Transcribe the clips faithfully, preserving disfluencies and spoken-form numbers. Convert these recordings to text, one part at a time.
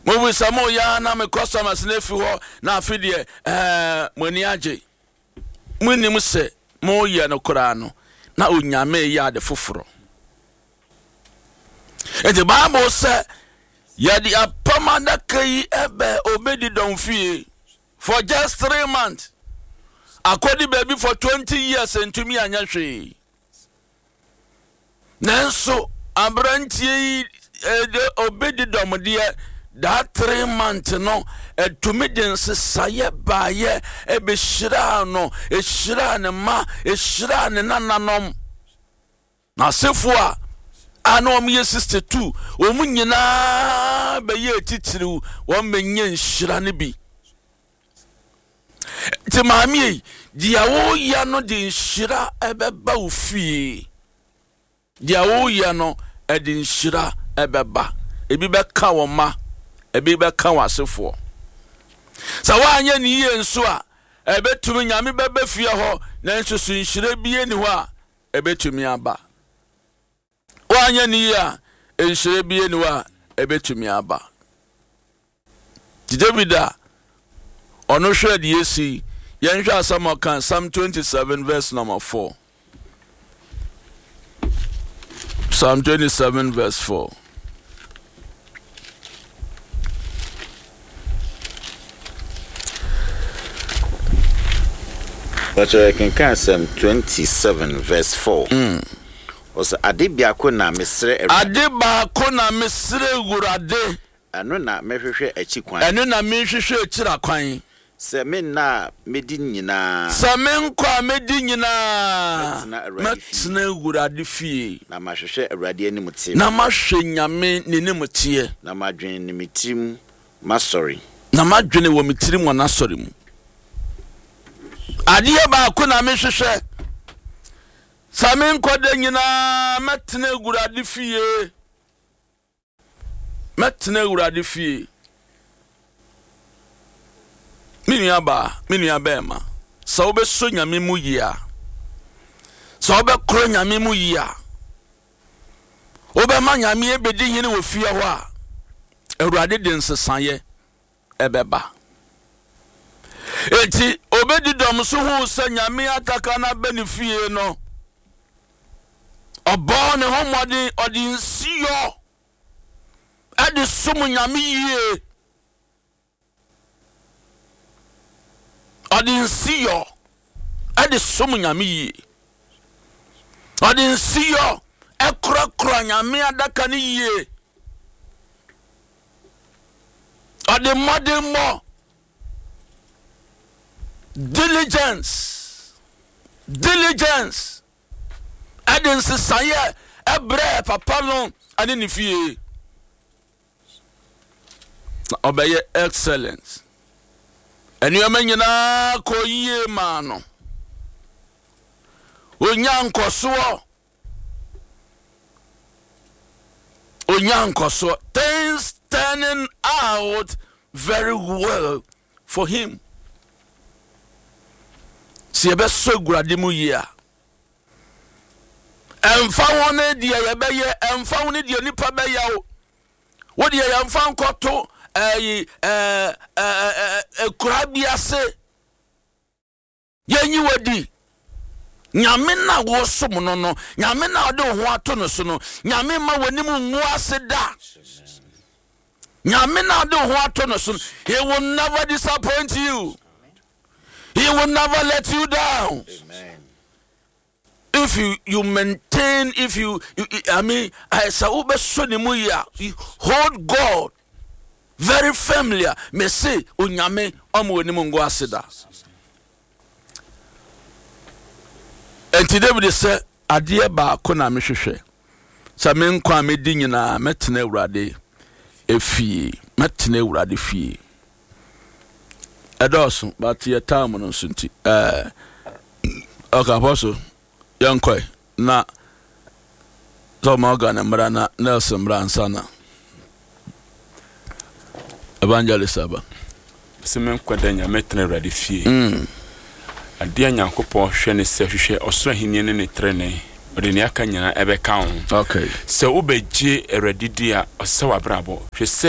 mo wi samo ya na me customers na fi ho na afi de eh moni age munim se mo ye no kora no na onyame ya de foforo enti Bible say ya di apamada kai ebe obedi don fie for just three months akodi baby for twenty years entumi anya hwe nanso abrantie de obedi dom de that three months no etumi den sesaye baaye ebe shira no e shira ne ma e shira ne nananom na sefo a ano om ye sixty-two omu nyina be ye titiriw won menye shira ne bi ti maami dia wo ya no de shira ebe ba ofie dia wo ya no e de shira ebe ba ebi be ka wo ma ebi be ka wasefo sa wa anya ni ye nso a ebetumi nyame bebe fie ho na nso so nhire bie ni ho a ebetumi aba wa anya ni ya nhire bie ni ho a ebetumi aba Davida ono hwe de yesi yen hwe asam kan Psalm twenty-seven verse number four. Psalm twenty-seven verse four. But I can count Psalm twenty-seven verse four. Mm. Osa adebia ko na mesre adeba ko na mesre gurade anu na mehwehwe achi kwan anu na mehwehwe achira kwan se me na medi nyina se me nkwa medi nyina metna gurade fie na mahwehwe awurade animtie na mahwe nyame nenimtie na madwen ne mitim masori na madwene wo mitirim wona sori mu adiye ba ko na mehwehwe Samin kwade nyina metna gurade fie metna gurade fie minia ba minia bema sa obe so nyame mu yia sa obe kro nyame mu yia obe ma nyame ebedi hine wo fie ho a awurade de nsesaye ebeba enti obedi dom so hu se nyame ataka na benefie no Obo ne homodi odinsiyo adi sumu nyame yie odinsiyo adi sumu nyame yie odinsiyo ekra kra nyame adaka ni yie odi modi mo diligence diligence Adense saye ebre papa no ane ni fie obeye excellence enu amanyina ko yie ma no onya nkoso onya nkoso things turning out very well for him si ebe so gurade mu yia emfa wona dia ye beye emfa wona dia nipa beye o wo dia ye emfa nkoto eh eh eh kurabia se yenyi wadi nyame na wo som no no nyame na ode ho ato no so no nyame ma wani mu nwu ase da nyame na ode ho ato no so he will never disappoint you. He will never let you down. Amen. If you you maintain, if you, you I mean, I hold God very firmly. Me say unyame omo ni mungu asida. And today we say adie ba ko na mehwehwe. Sa me nkwa me di nyina metena awurade efie, metena awurade fie. Edosun but your time no sunti. Eh okay, apostle yankoi na so maga na mrana Nelson Bransana evangelist aba semen kwadanya metena awurade fie. Mm. Adia nyankopon hwe ne se hwehwe osoro henie ne ne trene ode ne aka nyina ebe ka ho. Okay. Se obegye awurade dia ose wabrabo hwe se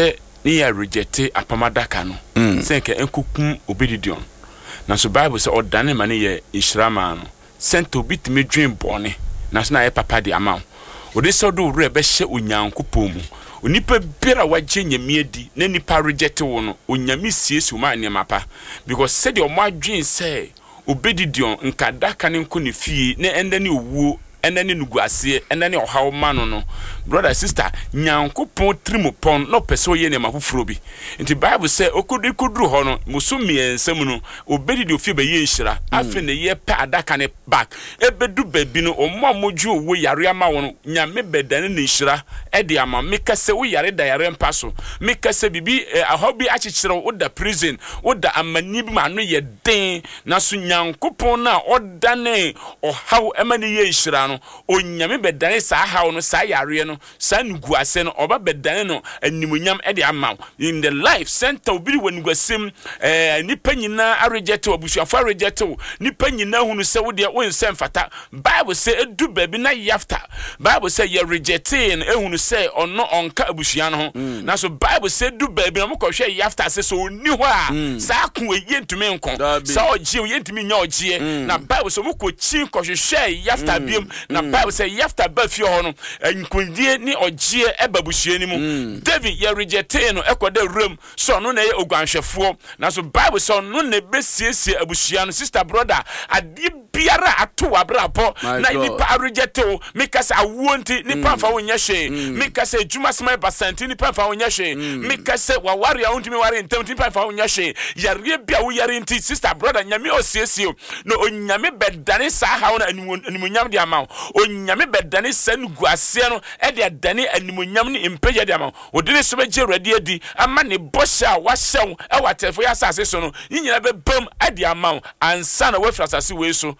ni ya reject apamadaka no say ke enkokum Obedidion na so Bible say odane ma ne ye Israma no sent obi timi dwen bone na so na ye papa di ama odi so do wure be hye Onyankopɔn mu onipa bira wagye nyame adi na nipa reject wo no onyame siesu ma ne mapa because said your madwen say Obedidion nkadaka ne nko ne fie na enda ne owuo enda ne nuguase enda ne ohaw ma no no brother sister Nyankopɔn trimopon no peso ye ne mafoforo bi nti Bible say okodi koduru ho no musumi ensam no Obedidion fie be ye nhira afi ne ye pa adaka ne back ebedu babi no ommo amodwu owo yare ama wo no nyame bedane ne nhira e de ama meka se wo yare da yare mpa so meka se bibi ahobi achichire wo da prison wo da amani bi ma no ye den na so Nyankopɔn na odane ohaw emane ye nhira no onyame bedane sa haw no sa yare no sa nuguase no oba bedane no animunyam e de ama in the life center obi wanugusem eh nipa nyina areject obusuafo areject nipa nyina hunu se wo de wo nsem fata Bible say edu baby na yafta Bible say ye rejecting ehunu say ono onka abusua no na so Bible say du baby na mokɔhwɛ yafta se so oni ho a sa ko ye ntumi nkɔ sa ogie ye ntumi nya ogie na Bible so mokɔchi kɔhwehwɛ yafta biem na Bible say yafta ba fie ho no nkundie ni ogie ebabusua ni mu David ye rejecting no ekɔda room so no na ye ogwanhwɛfo na so Bible so no na besiesie abusua no sister brother adi biara ato abrabɔ na nipa rejecto meka sa awonti nipa fa wonya hwe meka sa adwuma sema percent nipa fa wonya hwe meka sa waware awuntimi ware ntam nipa fa wonya hwe yare bia wo yare nti sister brother nyame osiesie no onyame bedane sa hawo na animunyam de ama onyame bedane sa nuguase no e de adane animunyam ne impeje de ama odine so beje rade adi ama ne bosha wahyew e watefo ya asase so no nyina be bam ade ama ansa na wafra asase we so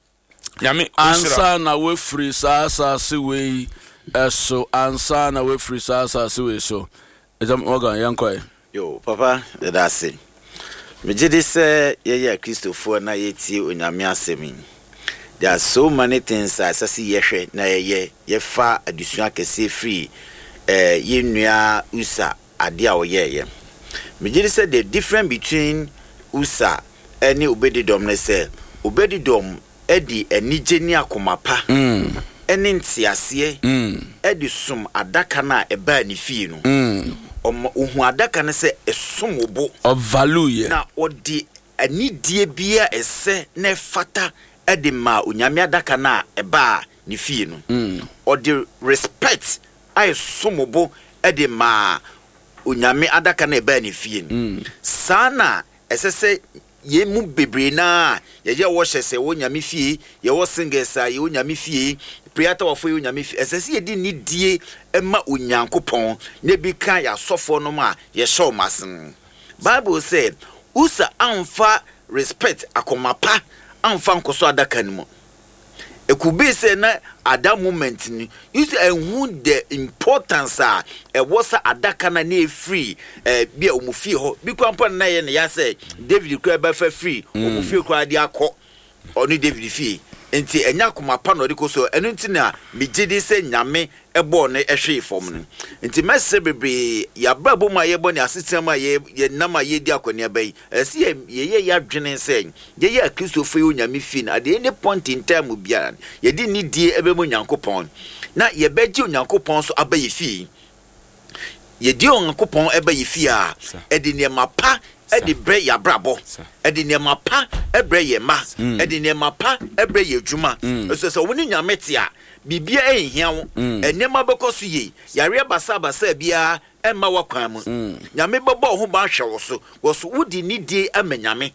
nyame ansa na we free sasa si we eso ansa na we free sasa si we so ejam ogan yankoi yo papa that's it me jide say ye ye Christopher na ye tie onyame asemi there are so many things as I see ye hwe na ye ye ye fa adusua kese free eh ye nua Usa ade a wo ye ye me jide say the difference between Usa and Obedidom ne say Obedidom edi enije ni akomapa mm eni ntiase mm edi sum adaka na eba ni fie no mm ohu adaka ne se esum obo of value na odi anidie bia ese na fata edi ma onyame adaka na eba ni fie no mm odi respect ai sum obo edi ma onyame adaka na eba ni fie no mm sana esese ye mu bebre na ye ye wo hyese wo nyame fie ye wo singesa ye wo nyame fie priata wo fo ye nyame fie esese ye di ni die ema Onyankopɔn ne bi kan ya sofo no ma ye hyew masen Bible say Usa amfa respect akomapa amfa nkoso adaka ni mo ekubi say na at that moment ni you see who the importance a e was adaka na na free eh bia omufie ho bi kwampa na ye ne ya say David kra ba fa free omufie kra dia akọ oni David fie enti enya komapa no de ko so enu nti na megidi say nyame ebo ne ehwe fom no enti messe bebre ya brabo ma ye bo ne asesem a ye ye nama ye di akoni abai esi ye ye ya dwene say ye ye Christopher yo nyame fie na at any point in time bia ye di ni die ebe mo Nyankopɔn na ye beji Onyankopɔn so abai fie ye di Onyankopɔn abai fie a e di ne mapa edi bre ya brabo edi ne mapa ebre ye ma edi ne mapa ebre ye djuma so so woni nyame te a bibia ehia wo enema bekoso ye yare basa basa bia emma wakwan mu nyame bebo ho ba hwe wo so wo so wodi ni die amanyame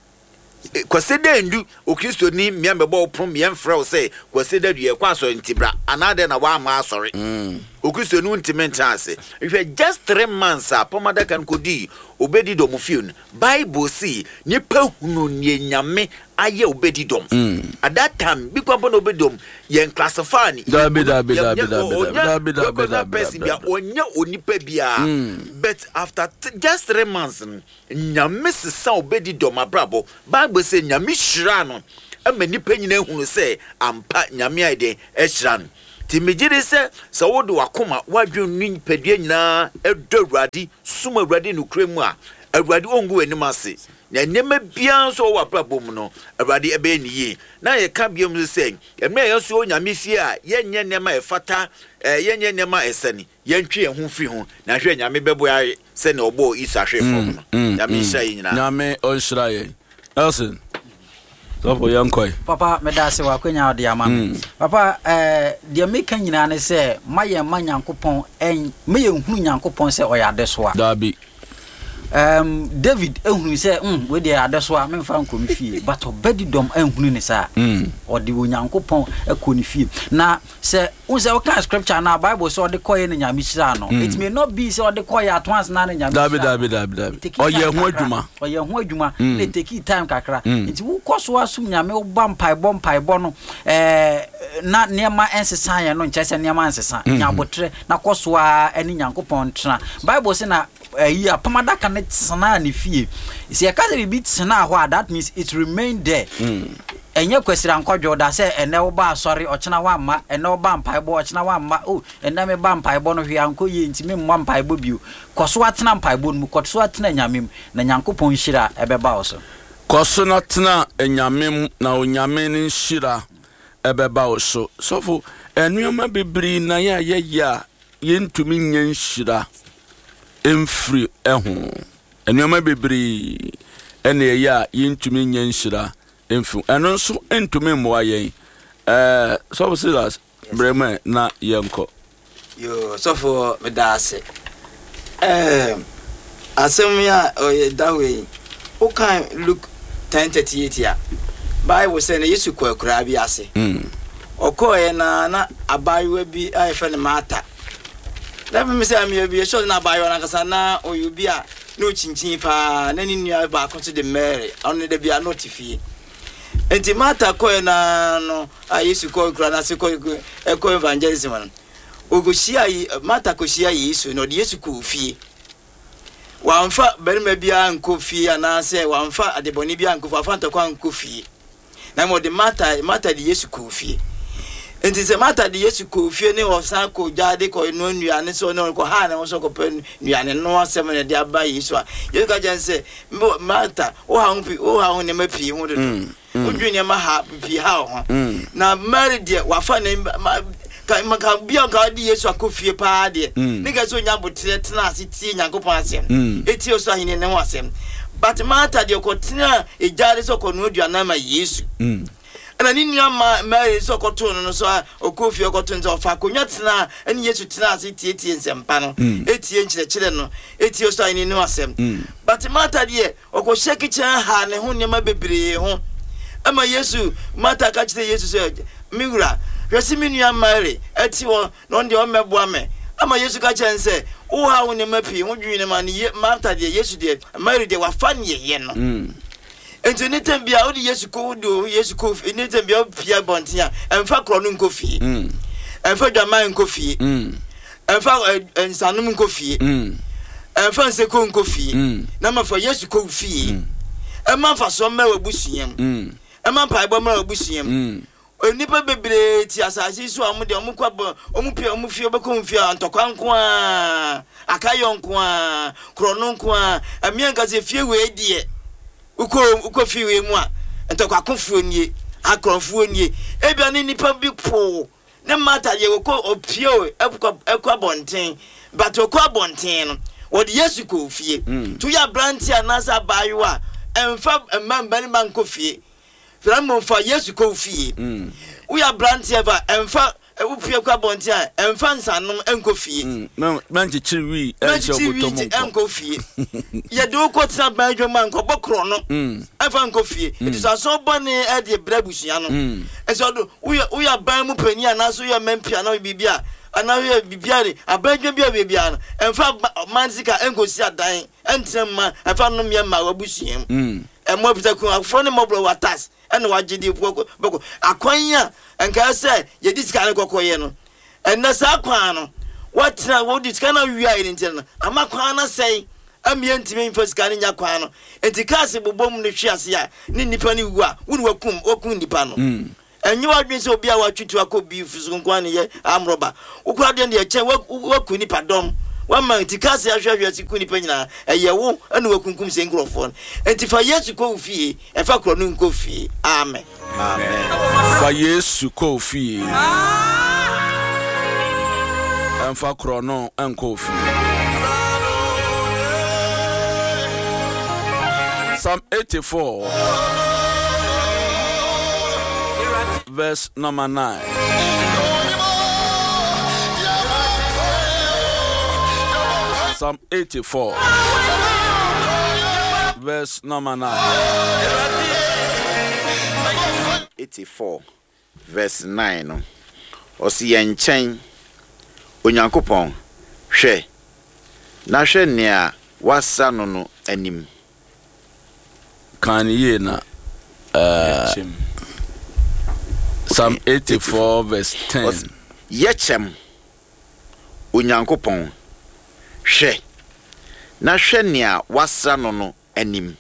kwasede ndu o Kristo ni mia mebo prom mia mfra wo say kwasede du ye kwaso ntibra anade na wa ma asori o Kristo nu ntimenta ase hwe just three months a pomada kan kodi Obedidom fie Bible see nipa hunu nie nyame aye Obedidom at that time bi kwampo no Obedidom yen classify ni da bi da bi da bi da bi da bi da bia onya onipa bia but after just three months nyame sesa Obedidom abrabo Bible say nyame hyira no ama nipa nyina hunu say ampa nyame aide e hyira no nti megire sɛ sɛ wo de wakoma wadwe nu padua nyinaa ɛdɔ awurade sum awurade no kura mu a awurade ongu anim ase na nneɛma biara nso wɔ aprabɔ mu no awurade ɛbɛyɛ ne yie na yɛka biam sɛ ɛmɛ yɛ so onyame fie a yɛnyɛ nneɛma ɛfata yɛnyɛ nneɛma ɛsɛne yɛntwe yɛn ho fi ho na hwɛ nyame bɛboa sɛ ne ɔbɔ isa hwɛ fam no nyame nhyira yɛ nyinaa nyame ɔnhyira yɛ Elson sɔfo yɛnkɔe papa medase wa kwanya ode ama me papa eh de meka nyina ne sɛ ma yɛ ma nyankopɔn en me yɛ hunu nyankopɔn sɛ ɔyɛ adesoa dabi um David ehunu sɛ um we de adesoa me mfa nkomi fie but obedi dom ehunu ne sa ɔde onyankopɔn akoni fie na sɛ unse oka scripture na Bible so ɔde koye ne nyame hyira no it may not be sɛ ɔde koye at once na ne nyame dabi dabi dabi dabi ɔyɛ ho adwuma ɔyɛ ho adwuma le take time kakra nti wo koso asum nyame wo ba mpai bɔ mpai bɔ no eh na niema ensesa yɛ no nkyɛ sɛ niema ensesa nyabotre na koso a ɛne nyankopɔn tena Bible sɛ na eh apamadaka ne tsena ne fie sɛ yɛka sɛ bibi tsena hɔ a that means it remain there enye kwesira nkɔdwo da sɛ ene wo ba asɔre ɔkyena wa ma ene wo ba mpai bɔ ɔkyena wa ma o ene me ba mpai bɔ no hwe anko ye ntimi mmɔ mpai bɔ bio kɔso atena mpai bɔ no mu kɔso atena nyamem na nyankopɔn hyira ɛbɛba wo so kɔso na tena nyamem na onyame ne hyira ɛbɛba wo so sɔfo enuoma bebiri na ya ya ya yentumi nya hyira emfiri ɛho enuoma bebiri ene ya yentumi nya hyira emfu eno nso entumi mmoa yɛn eh so silas brema na yɛnkɔ yo so for medase eh asem ya oye dawe o kan Luke ten thirty-eight ya Bible say na Yesu kwa kura bi ase mm okoye na na abayewa bi ai fa ne mata na me say am ye bi so na abayewa na kasa na oyubi a no chinchin pa na ni nua ba akoto de Mary on de bia notify enti mata koye na no a Yesu koye kura na se koye eko evangelism no ogoshia yi mata koshia Yesu no de Yesu ko fie wamfa berima bia nko fie ana se wamfa adeboni bia nko fa fanta kwa nko fie na mo de mata mata de Yesu ko fie enti se mata de Yesu ko fie ne osan ko jade ko no nuane so no ko ha na so ko pe nuane no asem ne de aba Yesu a Yesu ka janse mata o ha hu o ha hu ne mapi hu do odwene ma ha pi ha ho na Mary de wafa ne ka maka bia ka di Yesu akofie pa de ne ga so nya botre tena ase tie Nyankopɔn asem eti o so ahine ne ho asem but mata de ko tena e jare so ko no aduana ma Yesu ana ni nua ma Mary so ko to no so okofie ko to nzo fa ko nya tena ene Yesu tena ase tie tie nsempa no etie nkyere kyere no eti o so ahine ne ho asem but mata de o ko sheki kyan ha ne ho ne ma bebree ho ama Yesu mata ka kyere Yesu so miwura hwesi minua Mary eti wo no de o meboa me ama Yesu ka kyere nse wo ha wo ne mapi ho dwine ma ne mata de Yesu de Mary de wafa ne ye no enti ne tambia wo de Yesu ko do Yesu ko ne tambia pia bontia emfa kro no nkofi emfa dwama nkofi emfa ensanum nkofi emfa nse ko nkofi na ma fa Yesu ko fi ema fa so ma wabusuam ema pa ibo ma wabusuam onipa bebre ti asase so amde omukwa omupie omufie obekomfie antokwa nko a akayo nko a krono nko a amianka se fie we die uko uko fie we mu a antokwa kofuo nie akronfuo nie ebia ne nipa bi po ne mata ye ko opio ekwa ekwa bonten but okwa bonten no wo de Yesu ko fie to ya branti anasa bayiwa emfa emmambani man ko fie Framo fa Yesu ko fie. Mm. We are branch ever emfa e pie kwa bonti a emfa nsanom enko fie. Na manche chiri e so botomo enko fie. Ye do ko tsa banjo man ko bokro no. Emfa enko fie. It is so bone e de brabusua no. E so do we we are ban mu pani ana so ye mempia na bibia. Ana we bibia re abanjo bia bibia no. Emfa manzika enko si adan. Entrema emfa no me ma wabusua. Mm. Emo pita ku afro ne mobro watas. And what did you work? Aquania and can say, ye this kind of cocoyeno. And that's aquano. What what is kind of you are in ten? I'm a quana say, I'm young to me for scanning aquano. And the castle bomb the Shasia, Nini Pani, would welcome Okun di Pano. enyi wadwen se obi a watwitu akobi fusu nkwan ye amroba ukura de de che waku ni padom wama ntikase ahwehwe siku ni panyina eyewo ene wakunkum se nkrofo enti fa Yesu ko fie e fa kro no nko fie amen Amen. Fa Yesu ko fie. En fa kro no enko fie. Psalm eighty-four verse number nine. Psalm eighty-four verse number nine. eighty-four verse nine. Osi yenchen Onyankopon hwe na hwe nea wasa no no anim. Kan ye na uh, Psalm eighty-four verse ten. Yechem Onyankopon hwe na hwe nea wasa no no anim.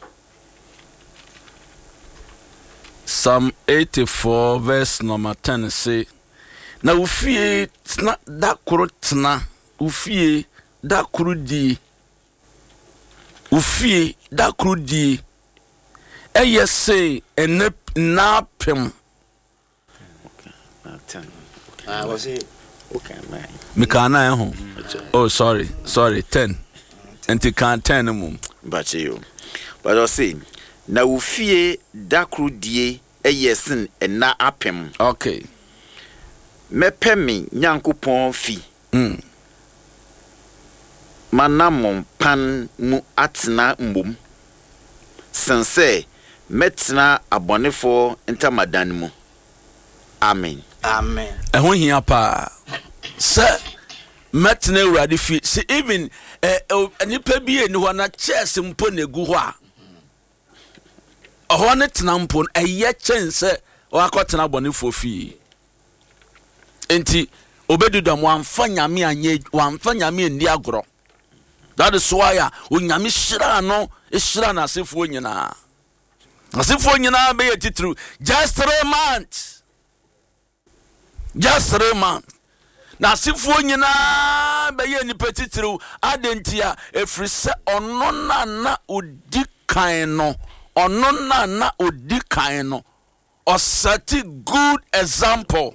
Psalm eighty-four verse number ten say na ufie tna da koro tna ufie da koro di ufie da koro di eye say enap napem. ten. ah was it Okay, man. Mikana ho. Oh sorry, sorry, ten. Enti kan ten mum. But you. But I say na ufie da koro die eye sin ena apem. Okay. Mepemi Nyankopon fi. Mm. Manamon pan mu atna mbom. Sense metna abonefo ntamadan mu. Amen. amen Ehun hia pa. Se metna urade fi. Se even eh nipa bi eni ho na chess mpo negu ho a. Oho ne tena mpo eye chense wakotena abonefo fi. Enti obedudam wamfa nyame anye wamfa nyame ndi agro. That is why onyame hira no hira na asefo nyina. Asefo nyina be yetitru just three months. Just three months. Na asefo nyina be ye ni petitru adentia efrise ono na na odi kan no. Ono na na odi kan no. O set good example.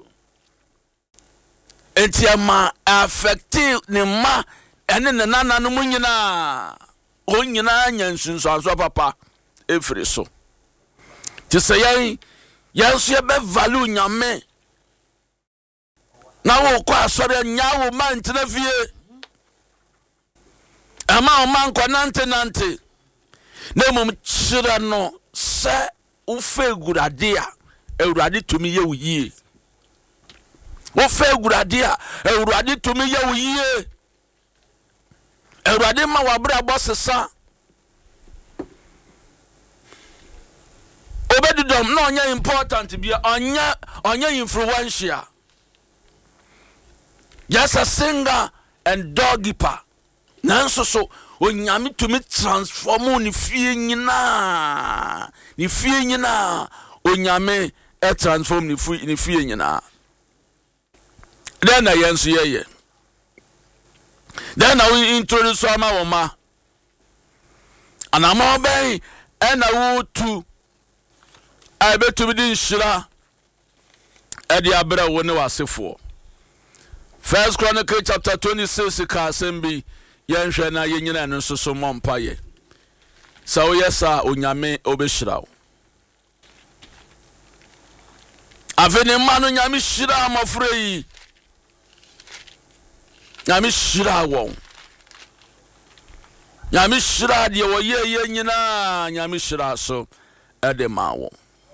Enti ama affective ne ma ene ne nana no munyina o nyina nyansunso aso papa efiri so ti se yan yanso ye be value nyame na wo kwa asore nya wo man tena fie ama o man kwa nante nante na mum chira no se wo fe gurade a ewurade tumi ye wo yie wo fe gurade a ewurade tumi ye wo yie ewurade ma wabra bosesa obedidom no onya important bia onya onya influential just a singer and dogkeeper nanso so onyame tumi transform ni fie nyina ni fie nyina onyame e transform ni fie ni fie nyina then na yenso yeye then na we introduce ama woma anama oben e na wo tu ai betu bi din shira e di abra wo ne wasefo. First Chronicle chapter twenty-six ka sembi yenhwe na yenyina no soso mompaye sa wo yesa onyame obeshira wo avene manu nyame shira amafre yi nyame shira wo nyame shira de wo ye ye nyina nyame shira so ede ma wo.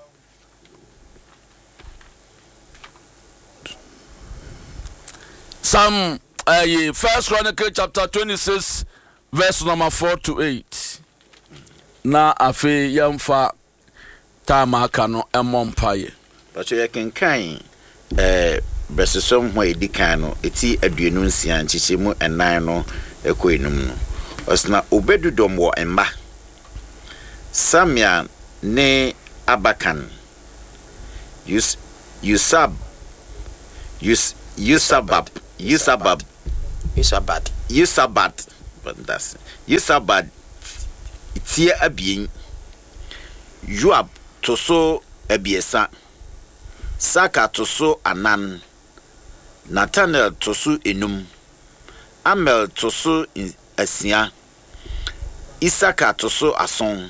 Some uh, First Chronicle chapter twenty-six verse number four to eight. Na afi yamfa tamaka no emompaye. But you can kind eh besesom ho edikan no eti aduenu nsia nchichemu enan no ekoenum no. Osna obedudom wo emba. Samia ne Abakan. Yus Usab Us Usabab Usabab Usabat Usabat but that's Usabad Tia Abien Joab Toso Ebiesa Saka Toso Anan Nathanael Toso Enum Amel Toso Asia Isaka Toso Ason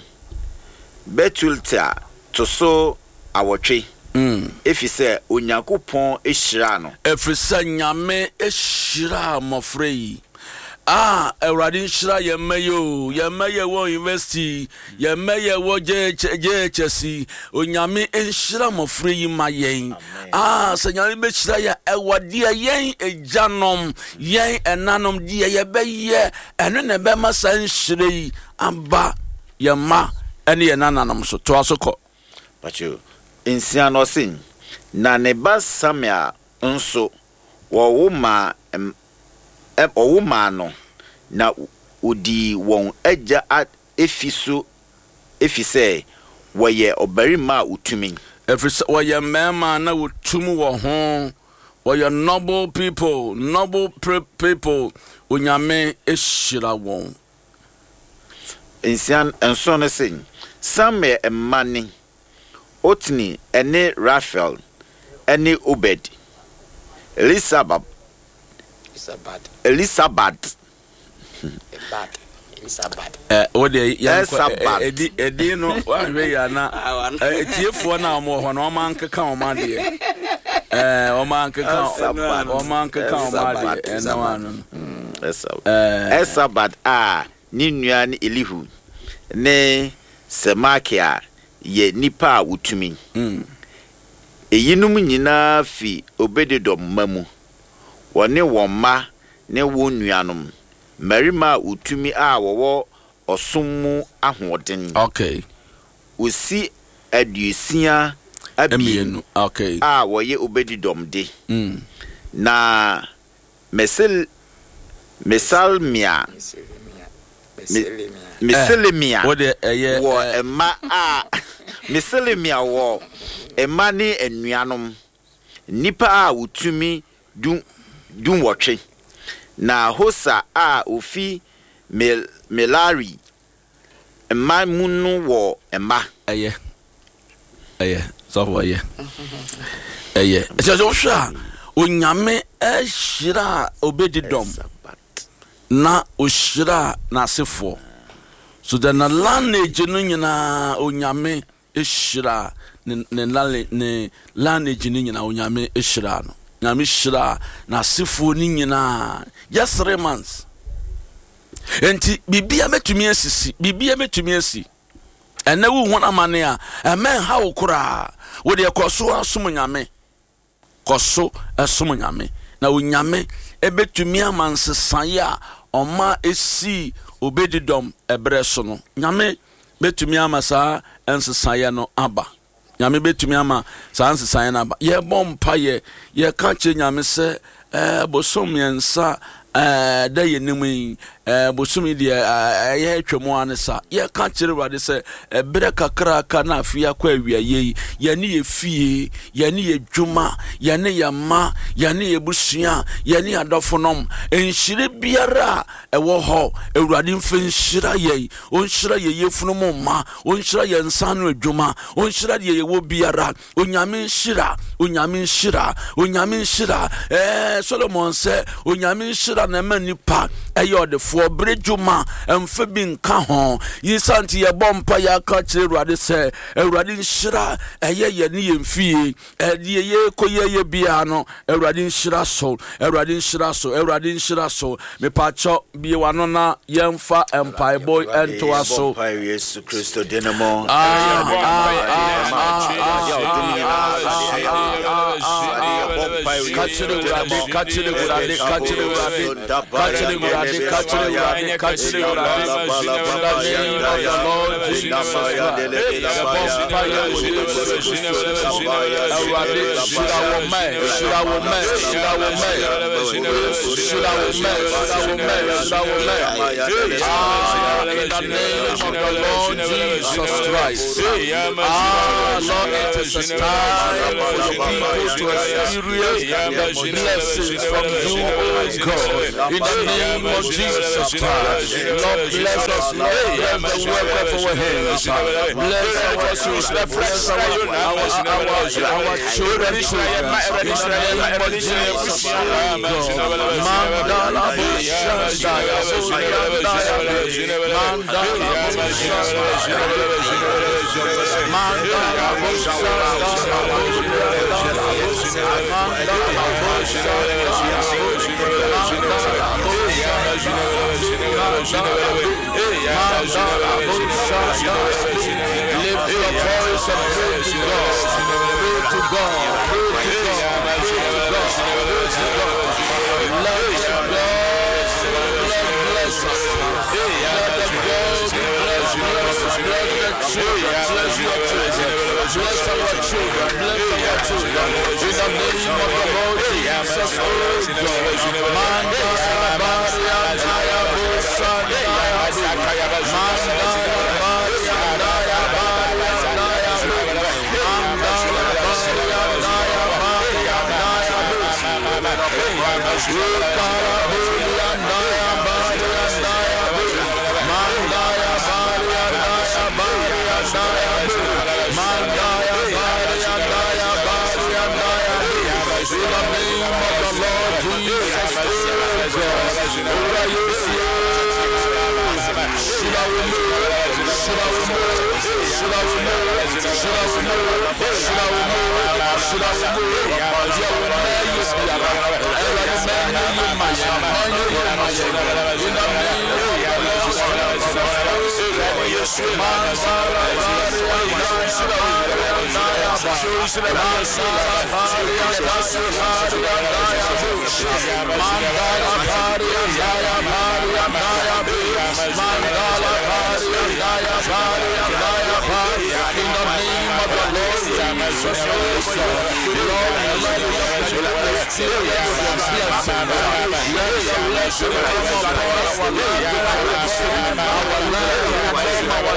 Betulta Toso Awotwe Mm. Efise Onyankopon ehyira no. Efisa nyame ehyira mofre yi. Ah, Ewrade nhyira yemayo, yemaye wo university, yemaye wo J H S, onyame enhyira mofre yi ma yen. Ah, se nyame be hyira ya ewade yen ejanom, yen enanom die ye be ye, eno ne be ma san hyira yi amba yema ene ye nananom so to asoko. Pacho Insiano sin na ne ba Samia nso wo woma em owoma no na odi won agya efiso efise woye obarima utumi efise woye mema na utumu wo ho woye noble people noble people onyame ehyira won. Insian enso no sin Samia emani Otni ene Raphael ene Obed Elisabab Elisabad Elisabad Ebad Elisabad eh ode ya edi edi no wa hwe ya na etiefo na mo ho na o man keka o man de eh o man keka o man keka o man de ena wanu Elisabad a ni nua ni Elihu ne Semakia ye nipa utumi mm eyinum nyina fi Obededom mamu wone woma ne wo nuanom marima utumi a wowo osommu ahoden. Okay, osi adusia abienu okay a woye Obededom de mm na mesel mesalmia Meselemia ode eye wo ema a Meselemia wo ema ni enuanom nipa a utumi dun dun wotwe na Hosa a ofi mel melari ema munu wo ema eye eye so wo eye eye ejo sha onyame ehyira Obededom na ohyira na sefo so the lineage no nyina onyame ehyira ne ne ne lineage no nyina onyame ehyira no nyame hyira na sefo ni nyina just three months enti bibia metumi asisi bibia metumi asi ene wu hona mane a emen ha wokura wo de koso asom nyame koso asom nyame na onyame ebetumi amansesan ya Oma esi Obededom ebreso no nyame betumi ama saa ensesaya no aba nyame betumi ama saa ensesaya no aba ye bompa ye ye ka che nyame se eh bosom yensa eh da yenimi eh bosom de eh ye twemu anesa ye ka kire wade se ebre kakra ka na afia kwa awia ye ye ne ye fie ye ne ye dwuma ye ne ye ma ye ne ye busua ye ne adofonom enhire biara ewo ho ewurade mfe nhira ye onhira ye yefunom ma onhira ye nsano adwuma onhira ye ye wo biara onyame nhira onyame nhira onyame nhira eh Solomon se onyame nhira na ma nipa eyode fo brejuma emfa bi nka ho yisanti ye bompa ya ka kire Ewurade se Ewurade nhira eye ye ne ye mfie ede ye koye ye bia no Ewurade nhira so Ewurade nhira so Ewurade nhira so me pacho bi wano na yemfa empire boy ento aso Yesu Kristo denemo kachire Ewurade kachire Ewurade kachire Ewurade kachire Ewurade kachire Ewurade kachire Ewurade in the name of the Lord Jesus Christ. Ah, Lord, it is a time for your people to experience blessings from you, oh God. In the name of Jesus Christ. Lord, bless us, Lord, bless the work of our hands. Bless our children, bless our, our, our, our children, children. In the name of Jesus, oh God. Mandala Bushandaya, Mandala lift your voice and pray to God. Pray to God. Pray to God. Pray to God. Let the God bless us. Let the God bless us. Bless the children. Bless your children. Bless our children. Bless our children. In the name of the Lord Jesus, oh God. Manda Baria Daya Busandaya. Manda Baria Daya Baria Daya. Manda Baria Daya Baria Daya. Ukara Buria Daya Baria Daya. Mandaya Baria Daya Baria Daya. Mandaya Baria Daya Baria Daya. In the name of the Lord Jesus, oh God. Ora Yesu. Shira umu. Shira umu. Shira umu. Shira umu. Shira umu. Shira umu. Ya umu Yesu ya. Ela umu you masha. Manu you masha. In the name of the Lord Jesus. Mandara Baria Shira umu. Shira umu. Mandala Baria Daya Baria Daya Mandala Baria Daya Baria Daya Baria. In the name of the Lord Jesus Christ, Lord, let your experience your blessing. Let your blessing come upon our life, our life, our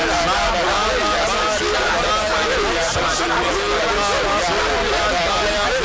Mandala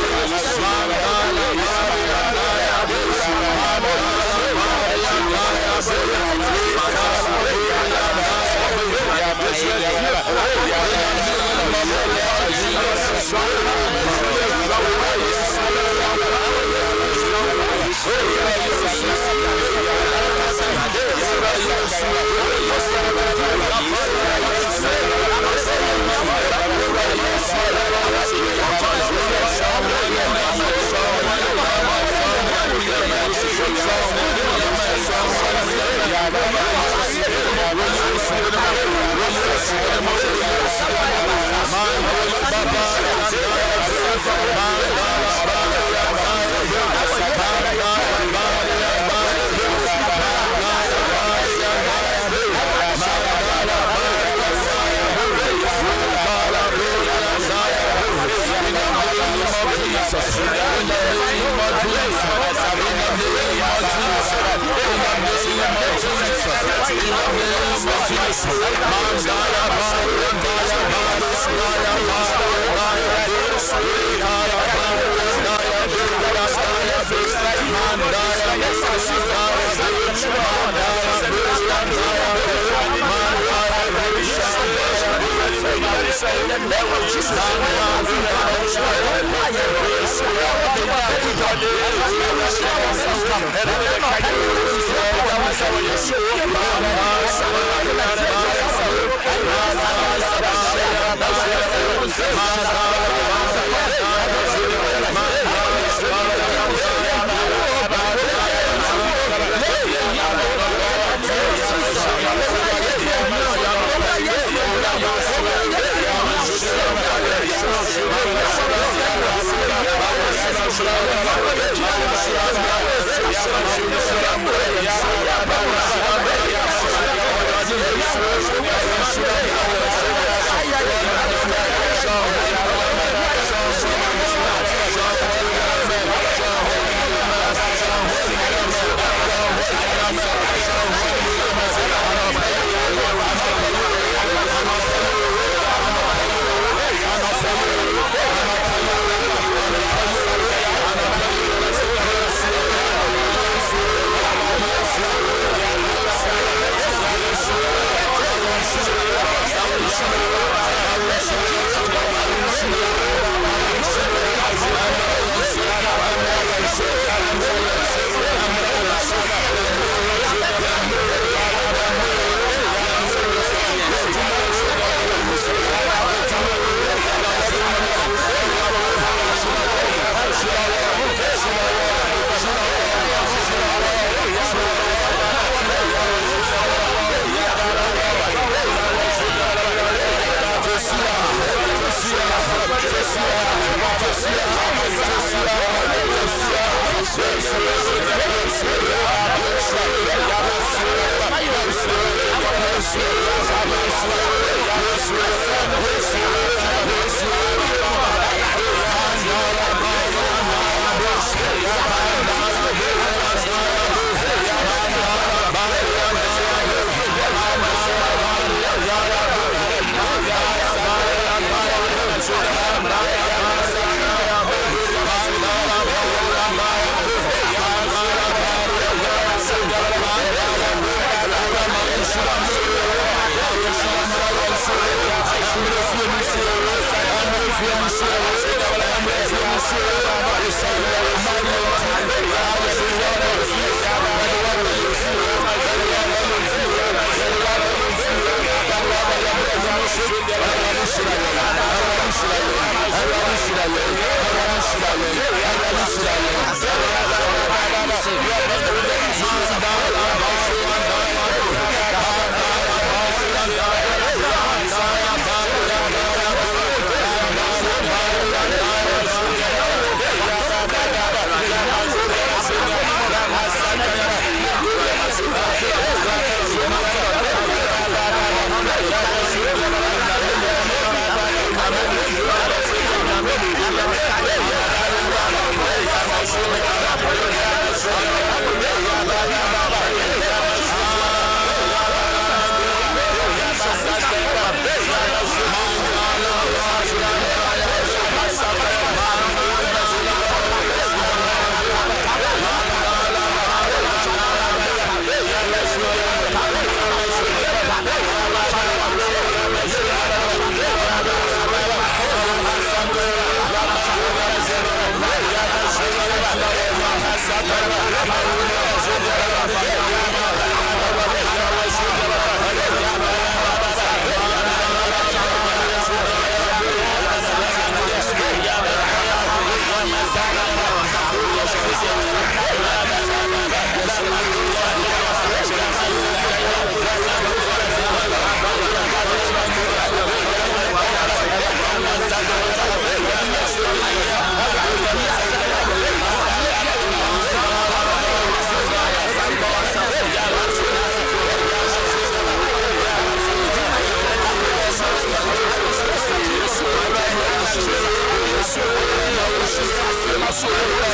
Yes,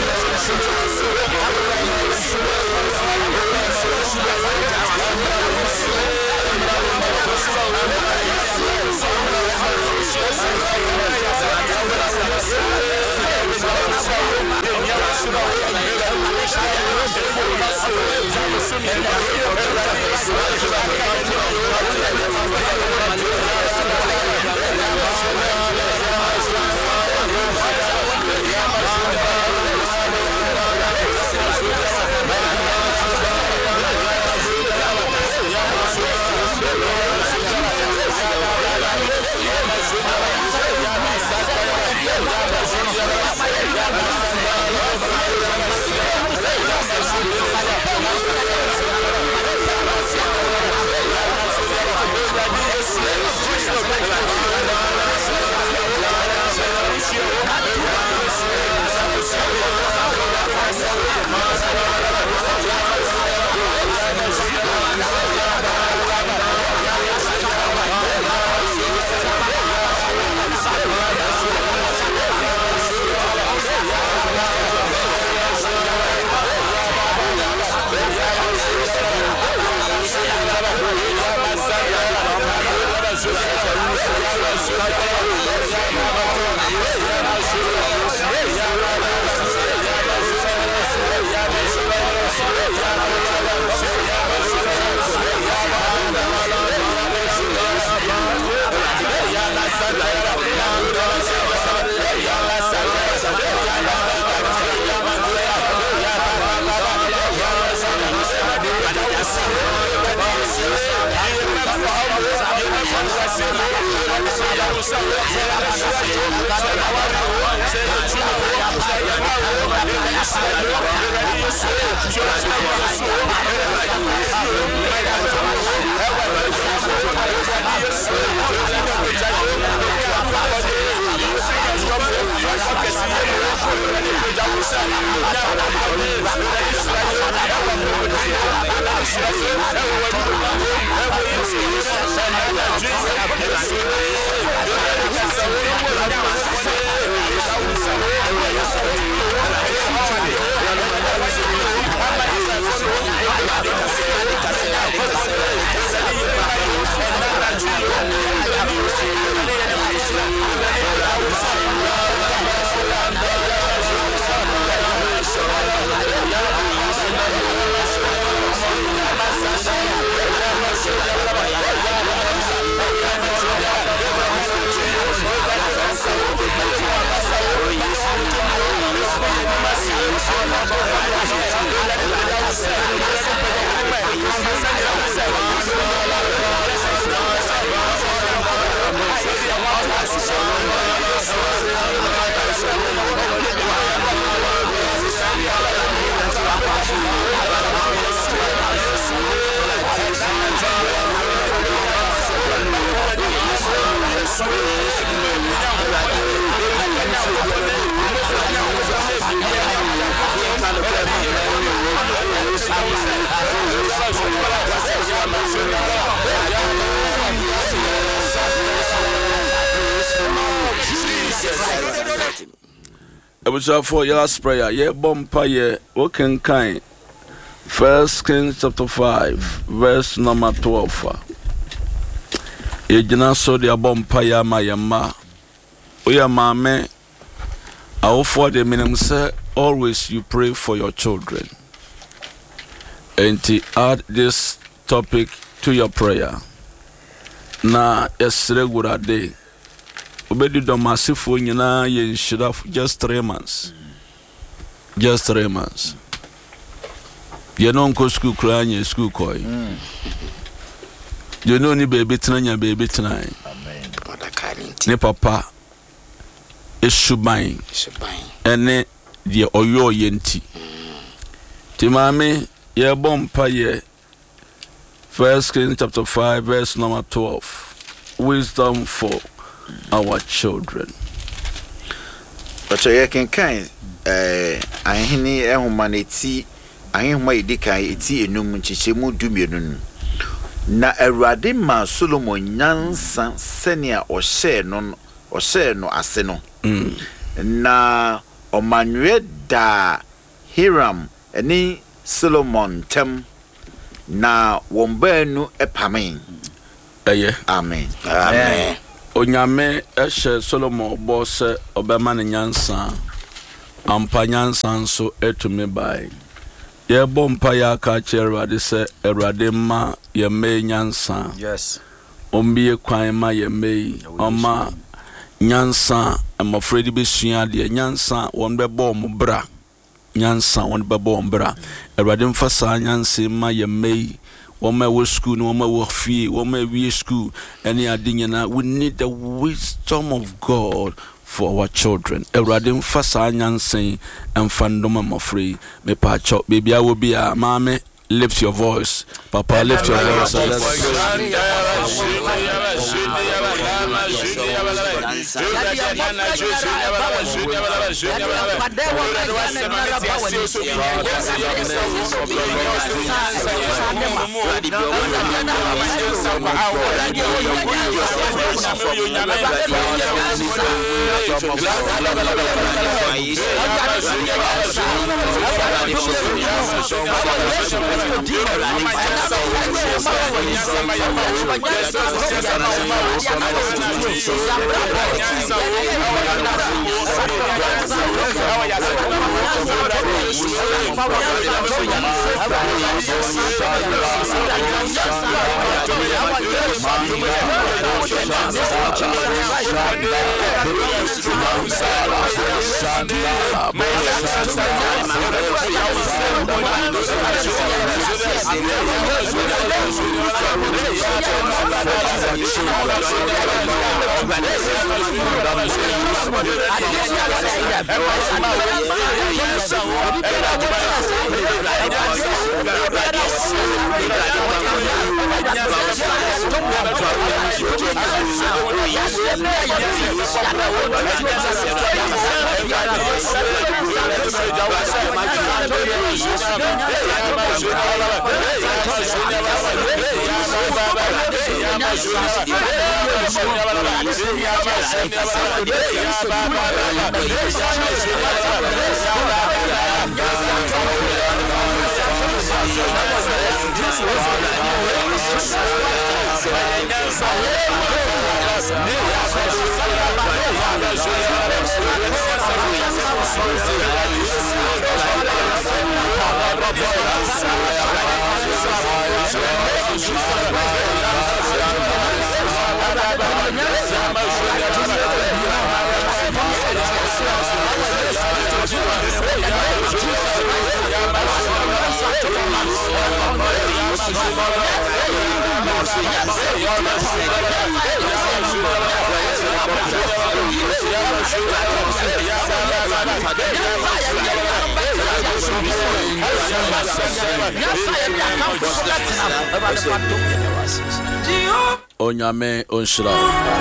Ebusafo your last prayer ye bompa ye woken kind First Kings chapter five verse number twelve. Ye jina so dia bompa ya ma yema oya mame awofo de minim say always you pray for your children and to add this topic to your prayer na esre gurade obedi do masifo nyina ye nshira just three months just three months ye non ko school kranye school koi mm. You know ni baby tnanya baby tnai amen ne papa esuban esuban ene de oyo yenti ti mame ye bompa ye First Kings chapter five verse number twelve wisdom for our children. But you can kind eh ahini e humanity ahihuma idika eti enum chichemu dumienu na Awurade ma Solomon nyansa senia o share no o share no ase no na omanwe da Hiram ɛne Solomon tem na wɔn baanu ɛpame. Ɛyɛ. Amen. Amen. Onyame ɛhyɛ Solomon bɔ sɛ ɔbɛma ne nyansa ampa nyansa nso etumi bai. Yɛbɔ mpa yɛ aka kyerɛ Awurade sɛ Awurade ma yɛmɛ nyansa. Yes. Ombie kwan ma yɛmɛ ɔma nyansa amafredi besua de nyansa wɔn bɛbɔ ɔmo bra. Nyansa wɔn bɛbɔ ɔmo bra. Awurade mfa saa nyansa ma yɛmɛ Woma wo school, woma wo fee, woma we school, any adina. We need the wisdom of God for our children. Eradim fasa nyansen and fandom mo free. Me pacho, baby I will be a mame. Lift your voice, Papa. Lift your voice. Onyame onshira.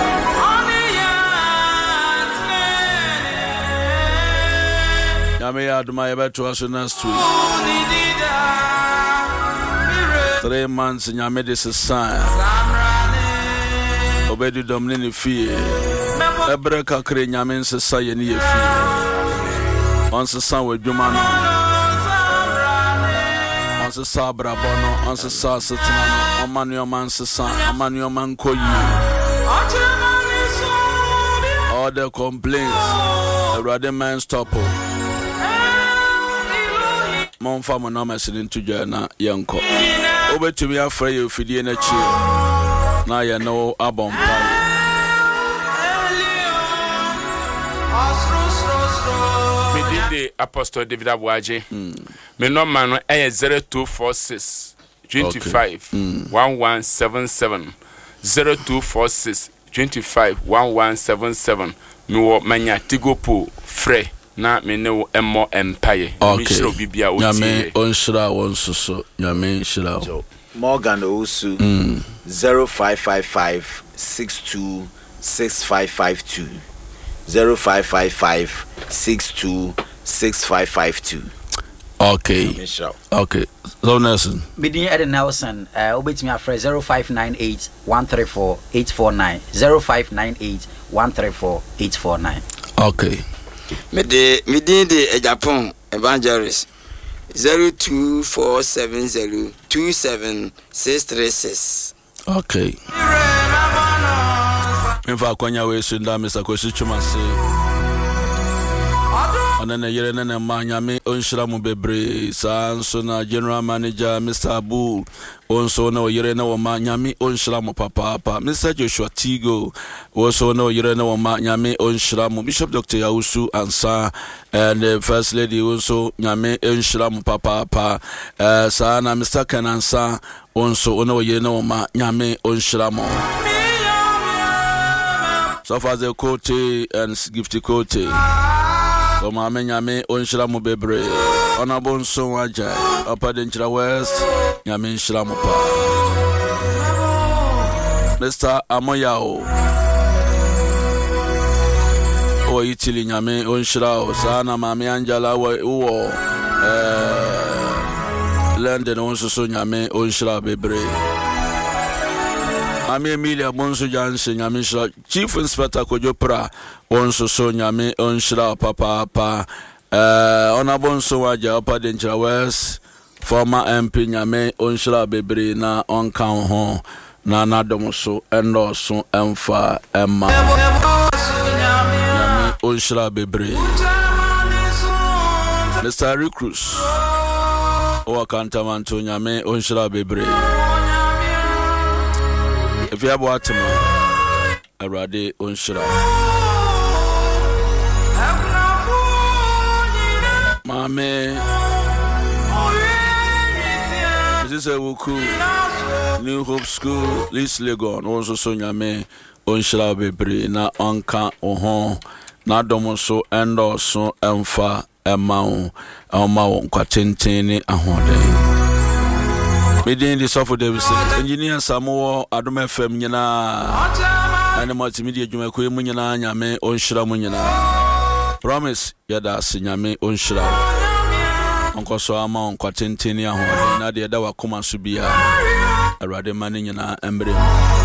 Nyame aduma yebeto aso next week. Three months nyame this is sign. Obedu domini fie. Ebre kakre nyame nsesa ye ni ye fie. Onsesa wadwuma no. Onsesa brabono, onsesa setena no. Omanu man sesa, omanu man koyi. All the complaints. Erade man stop. Mon famo no mesin to jana yanko. Obetumi afra ye ofidie na chi. Na ye no abon pa. The Apostle David Abuaje. Me no man eh zero two four six twenty-five one one seven seven zero two four six twenty-five one one seven seven. Me wo manya tigopo frɛ na me ne wo emmo empaye. Me shiro bibia o tie. Nyame onshira wonsoso. Nyame shira. Morgan Osu mm. zero five five five six two six five five two zero five five five six two six five five two. Okay. Okay. So Nelson. Bidin Ed Nelson, uh obetimi afre zero five nine eight one three four eight four nine zero five nine eight one three four eight four nine. Okay. Me de me din de Ejapon evangelist zero two four seven zero two seven six three six. Okay. In fact, when you were saying that, Mister Koshi Anana yere nana manyame onshira mu bebre sanso na general manager Mister Abu onso na yere na manyame onshira mu papa papa Mister Joshua Tigo onso na yere na manyame onshira mu Bishop Doctor Yausu Ansa and the First Lady onso nyame onshira mu papa papa uh, sana Mister Kanansa onso na yere na manyame onshira mu so far the Kote and Gifty Kote. So my nyame onshira mu bebre honorable nso aja upper Denchira West nyame nshira mu pa Mister Amoyao o itili nyame onshira o sana mama Angela wo eh London onso so nyame onshira bebre Ami Emilia Monso Jansen nyame nshira Chief Inspector Kojopra onso so nyame onshira papa pa eh honorable nso waja upper Denchira West former M P nyame onshira bebre na onka ho na nadom so endo so emfa emma nyame onshira bebre Mister Recruits o akantamanto nyame onshira bebre if you have what Arade onshira Mame This is a wuku New Hope School Lis Legon also so nyame onshira bebre na onka ohon na dom so endo so emfa emma emma kwa tentene ahoden Medin the Sofo Davidson engineer Samuel Adom F M nyina ana multimedia dwuma ko emu nyina nyame onshira mu nyina promise yada sinyame onshira onkoso ama onkwa tenteni ahode na de da wakoma so bia awrade mane nyina embre